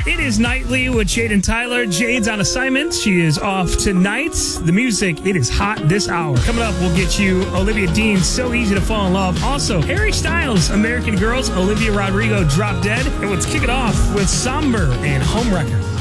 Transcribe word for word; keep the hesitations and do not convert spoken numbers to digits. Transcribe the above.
It is Nightly with Jade and Tyler. Jade's on assignment. She is off tonight. The music, it is hot this hour. Coming up, we'll get you Olivia Dean's So Easy to Fall in Love. Also, Harry Styles, American Girls, Olivia Rodrigo, Drop Dead. And let's kick it off with Somber and Homewrecker.